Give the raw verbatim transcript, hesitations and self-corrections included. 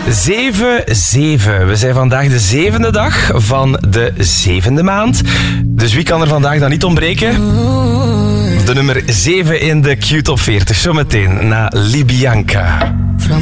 zeven zeven. We zijn vandaag de zevende dag van de zevende maand. Dus wie kan er vandaag dan niet ontbreken? De nummer zeven in de Q-top veertig. Zometeen na Libianca.